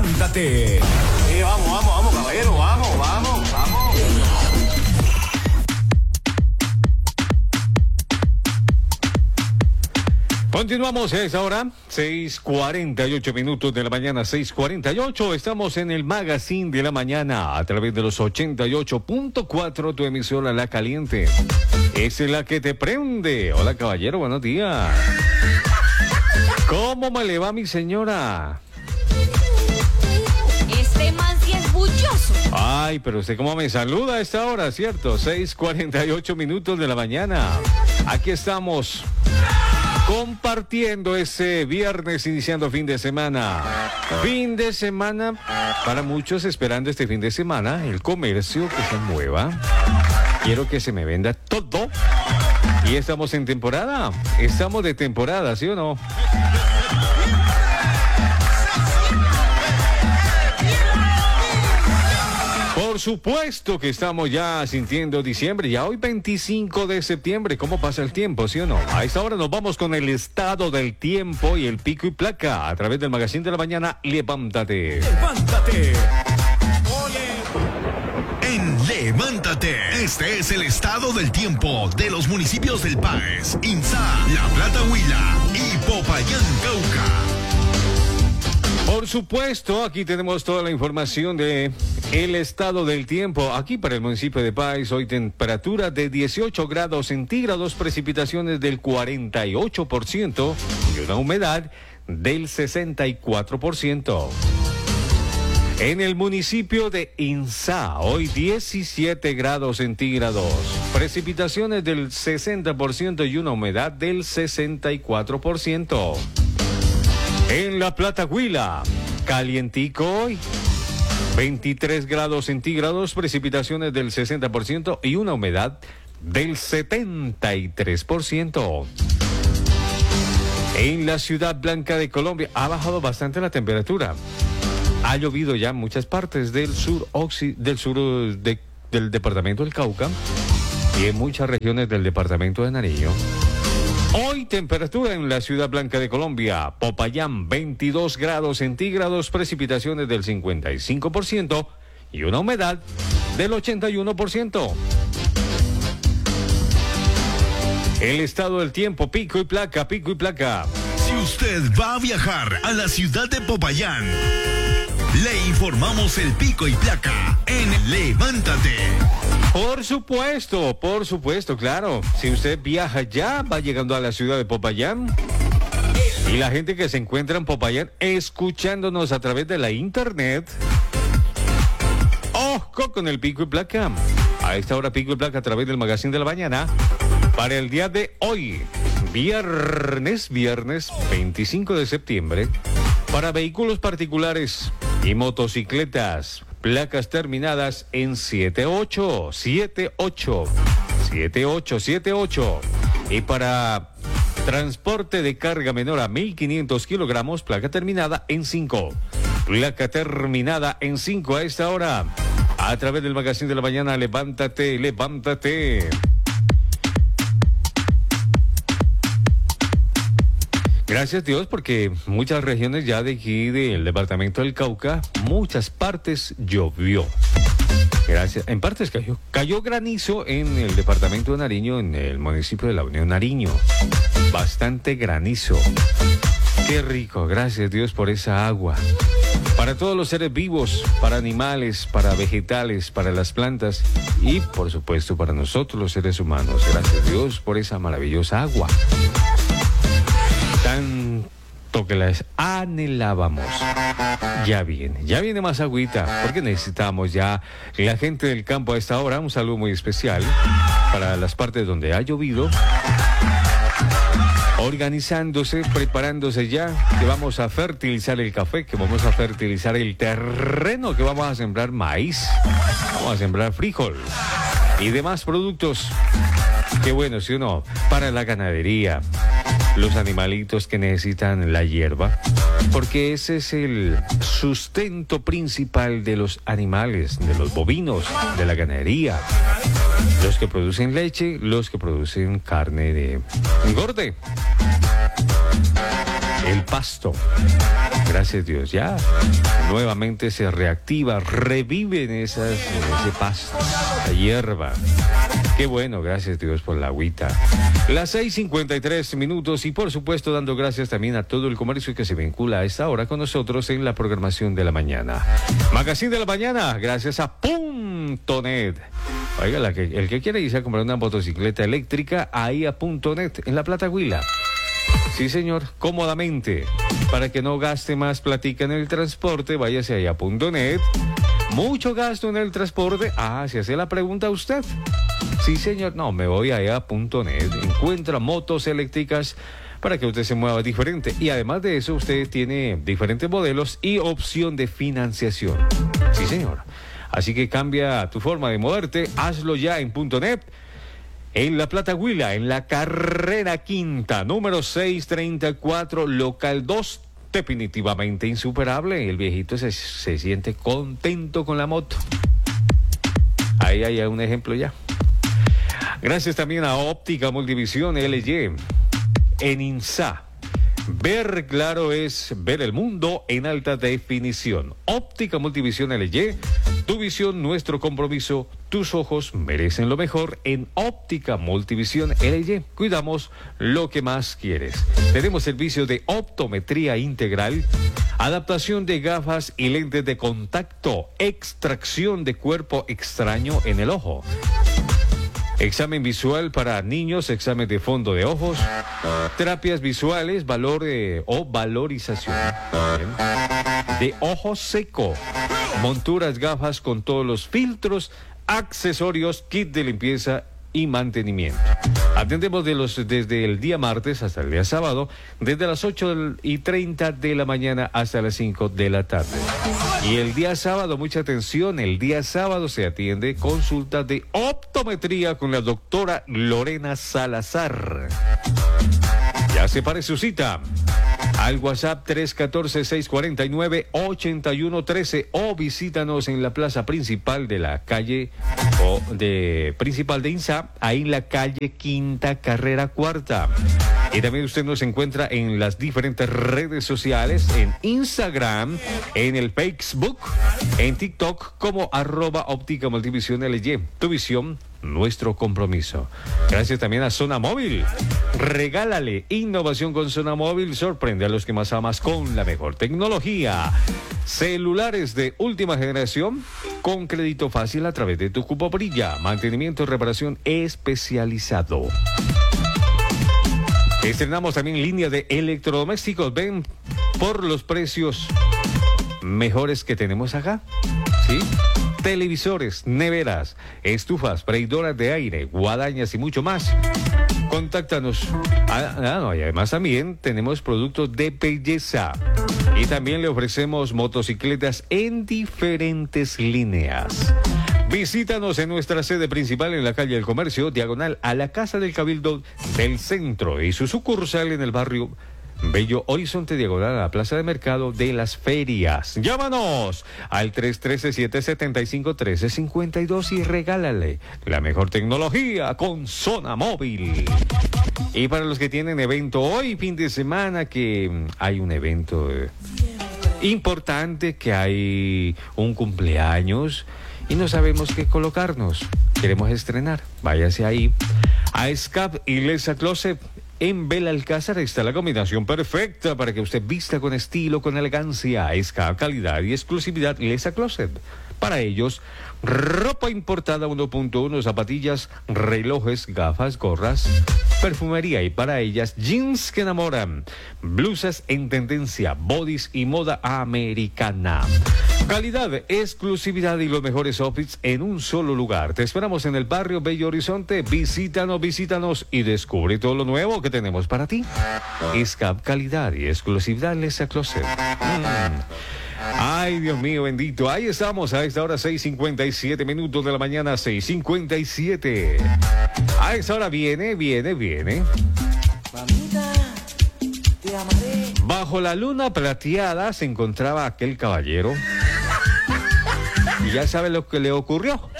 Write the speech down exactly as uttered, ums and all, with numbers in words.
levántate. Sí, vamos, vamos, vamos, caballero, vamos, vamos, vamos. Continuamos a esa hora, seis cuarenta y ocho minutos de la mañana, seis cuarenta y ocho. Estamos en el Magazine de la Mañana a través de los ochenta y ocho punto cuatro, tu emisora La Caliente. Es la que te prende. Hola, caballero, buenos días. ¿Cómo me le va, mi señora? Este man sí es bulloso. Ay, pero usted cómo me saluda a esta hora, ¿cierto? seis cuarenta y ocho minutos de la mañana. Aquí estamos compartiendo ese viernes, iniciando fin de semana. Fin de semana, para muchos esperando este fin de semana, el comercio que se mueva. Quiero que se me venda todo. Y estamos en temporada. Estamos de temporada, ¿sí o no? Por supuesto que estamos ya sintiendo diciembre, ya hoy veinticinco de septiembre. ¿Cómo pasa el tiempo, sí o no? A esta hora nos vamos con el estado del tiempo y el pico y placa a través del Magazine de la Mañana. Levántate. Levántate. En Levántate, este es el estado del tiempo de los municipios del Páez, Insá, La Plata, Huila y Popayán, Cauca. Por supuesto, aquí tenemos toda la información de el estado del tiempo. Aquí para el municipio de Páez, hoy temperatura de dieciocho grados centígrados, precipitaciones del cuarenta y ocho por ciento y una humedad del sesenta y cuatro por ciento. En el municipio de Insá, hoy diecisiete grados centígrados, precipitaciones del sesenta por ciento y una humedad del sesenta y cuatro por ciento. En La Plata, Huila, calientico hoy, veintitrés grados centígrados, precipitaciones del sesenta por ciento y una humedad del setenta y tres por ciento. En la Ciudad Blanca de Colombia ha bajado bastante la temperatura. Ha llovido ya en muchas partes del sur, oxi, del sur de, del departamento del Cauca y en muchas regiones del departamento de Nariño. Hoy temperatura en la Ciudad Blanca de Colombia, Popayán veintidós grados centígrados, precipitaciones del cincuenta y cinco por ciento y una humedad del ochenta y uno por ciento. El estado del tiempo, pico y placa, pico y placa. Si usted va a viajar a la ciudad de Popayán, le informamos el pico y placa en Levántate. Por supuesto, por supuesto, claro. Si usted viaja ya, va llegando a la ciudad de Popayán. Y la gente que se encuentra en Popayán escuchándonos a través de la internet. Ojo con el pico y placa. A esta hora pico y placa a través del Magazine de la Mañana. Para el día de hoy, viernes, viernes veinticinco de septiembre. Para vehículos particulares y motocicletas, placas terminadas en siete ocho, siete ocho, siete ocho, siete ocho. Y para transporte de carga menor a mil quinientos kilogramos, placa terminada en cinco. Placa terminada en cinco a esta hora. A través del Magazine de la Mañana, levántate, levántate. Gracias Dios, porque muchas regiones ya de aquí del departamento del Cauca, muchas partes llovió. Gracias. En partes cayó. Cayó granizo en el departamento de Nariño, en el municipio de La Unión Nariño. Bastante granizo. Qué rico. Gracias Dios por esa agua. Para todos los seres vivos, para animales, para vegetales, para las plantas y por supuesto para nosotros los seres humanos. Gracias Dios por esa maravillosa agua. Tanto que las anhelábamos. Ya viene, ya viene más agüita, porque necesitamos ya la gente del campo a esta hora. Un saludo muy especial para las partes donde ha llovido, organizándose, preparándose ya, que vamos a fertilizar el café, que vamos a fertilizar el terreno, que vamos a sembrar maíz, vamos a sembrar frijol y demás productos. Qué bueno, ¿sí o no? Para la ganadería, los animalitos que necesitan la hierba, porque ese es el sustento principal de los animales, de los bovinos, de la ganadería. Los que producen leche, los que producen carne de engorde. El pasto. Gracias a Dios, ya nuevamente se reactiva, reviven esas, ese pasto, la hierba. Qué bueno, gracias a Dios por la agüita. Las seis cincuenta y tres minutos y por supuesto dando gracias también a todo el comercio que se vincula a esta hora con nosotros en la programación de la mañana. Magazine de la mañana, gracias a Punto Net. Oiga, la que, el que quiere irse a comprar una motocicleta eléctrica, ahí a Punto Net, en la Plata Huila. Sí, señor, cómodamente. Para que no gaste más platica en el transporte, váyase ahí a Punto Net. Mucho gasto en el transporte. Ah, se hace la pregunta a usted. Sí, señor. No, me voy allá a Punto Net. Encuentra motos eléctricas para que usted se mueva diferente. Y además de eso, usted tiene diferentes modelos y opción de financiación. Sí, señor. Así que cambia tu forma de moverte. Hazlo ya en Punto Net. En La Plata Huila, en la carrera quinta, número seiscientos treinta y cuatro, local dos. Definitivamente insuperable. El viejito se, se siente contento con la moto. Ahí hay un ejemplo ya. Gracias también a Óptica Multivisión L G en INSA. Ver claro es ver el mundo en alta definición. Óptica Multivisión L G, tu visión, nuestro compromiso. Tus ojos merecen lo mejor en Óptica Multivisión L G. Cuidamos lo que más quieres. Tenemos servicio de optometría integral, adaptación de gafas y lentes de contacto, extracción de cuerpo extraño en el ojo. Examen visual para niños, examen de fondo de ojos, terapias visuales, valor eh, o valorización de ojo seco, monturas, gafas con todos los filtros, accesorios, kit de limpieza y mantenimiento. Atendemos de los, desde el día martes hasta el día sábado, desde las ocho y treinta de la mañana hasta las cinco de la tarde. Y el día sábado, mucha atención, el día sábado se atiende consulta de optometría con la doctora Lorena Salazar. Ya separe su cita al WhatsApp tres uno cuatro, seis cuatro nueve, ocho uno uno tres o visítanos en la plaza principal de la calle o de principal de INSA, ahí en la calle Quinta Carrera Cuarta. Y también usted nos encuentra en las diferentes redes sociales, en Instagram, en el Facebook, en TikTok como arroba óptica multivisión L G. Tu visión, nuestro compromiso. Gracias también a Zona Móvil. Regálale innovación con Zona Móvil. Sorprende a los que más amas con la mejor tecnología. Celulares de última generación con crédito fácil a través de tu Cupo Brilla. Mantenimiento y reparación especializado. Estrenamos también línea de electrodomésticos. Ven por los precios mejores que tenemos acá. ¿Sí? Televisores, neveras, estufas, freidoras de aire, guadañas y mucho más. Contáctanos. Ah, no, y además también tenemos productos de belleza. Y también le ofrecemos motocicletas en diferentes líneas. Visítanos en nuestra sede principal en la calle del Comercio, diagonal a la Casa del Cabildo del Centro y su sucursal en el barrio Bello Horizonte, diagonal a la Plaza de Mercado de las Ferias. Llámanos al tres uno tres, siete siete cinco, uno tres cinco dos y regálale la mejor tecnología con Zona Móvil. Y para los que tienen evento hoy, fin de semana, que hay un evento eh, importante, que hay un cumpleaños y no sabemos qué colocarnos, queremos estrenar, váyase ahí a S C A P y Lesa Closet. En Belalcázar está la combinación perfecta para que usted vista con estilo, con elegancia. S C A P, calidad y exclusividad, Lesa Closet. Para ellos, ropa importada uno punto uno, zapatillas, relojes, gafas, gorras, perfumería, y para ellas, jeans que enamoran, blusas en tendencia, bodys y moda americana. Calidad, exclusividad y los mejores outfits en un solo lugar. Te esperamos en el barrio Bello Horizonte. Visítanos, visítanos y descubre todo lo nuevo que tenemos para ti. S C A P, calidad y exclusividad, Lesa Closet. Mm. Ay, Dios mío, bendito. Ahí estamos a esta hora, seis cincuenta y siete minutos de la mañana, seis cincuenta y siete. A esta hora viene, viene, viene. Mamita, te amaré. Bajo la luna plateada se encontraba aquel caballero. Y ya sabe lo que le ocurrió.